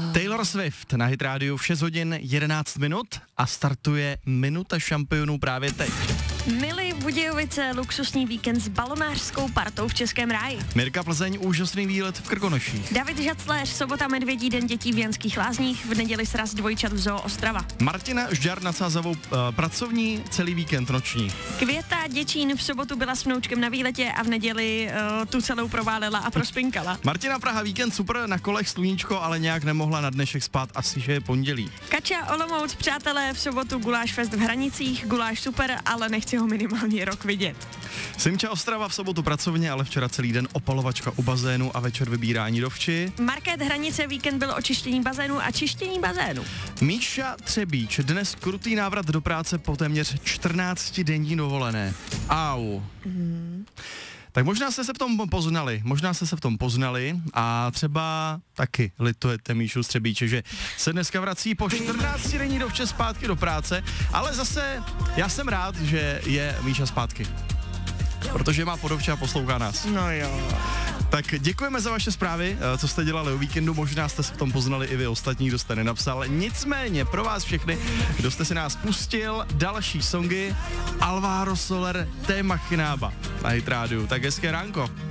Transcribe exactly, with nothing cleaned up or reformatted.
Taylor Swift na Hit Radio v šest hodin jedenáct minut a startuje Minuta šampionů právě teď. Mili Budějovice, luxusní víkend s balonářskou partou v Českém ráji. Mirka Plzeň, úžasný výlet v Krkonoších. David Žacléř, sobota Medvědí den dětí v Janských Lázních, v neděli sraz dvojčat v Zoo Ostrava. Martina Žďar nad Sázavou, uh, pracovní, celý víkend noční. Květa Děčín v sobotu byla s vnoučkem na výletě a v neděli uh, tu celou proválila a prospinkala. Martina Praha, víkend super, na kolech sluníčko, ale nějak nemohla na dnešek spát, asi že je pondělí. Kača Olomouc, přátelé, v sobotu guláš fest v Hranicích, guláš super, ale nechci ho minimálně rok vidět. Simča Ostrava v sobotu pracovně, ale včera celý den opalovačka u bazénu a večer vybírání do vči. Market Hranice, víkend byl o čištění bazénu a čištění bazénu. Míša Třebíč, dnes krutý návrat do práce po téměř čtrnáctidenní dovolené. Au. Mm. Tak možná jste se v tom poznali, možná jste se v tom poznali a třeba taky litujete Míšu Třebíče, že se dneska vrací po čtrnácti denní dovče zpátky do práce, ale zase já jsem rád, že je Míša zpátky, protože má podovče a poslouchá nás. No jo. Tak děkujeme za vaše zprávy, co jste dělali o víkendu, možná jste se v tom poznali i vy ostatní, kdo jste nenapsal. Nicméně pro vás všechny, kdo jste si nás pustil, další songy Alvaro Soler, Téma Chinába na Hit Radio. Tak hezké ránko.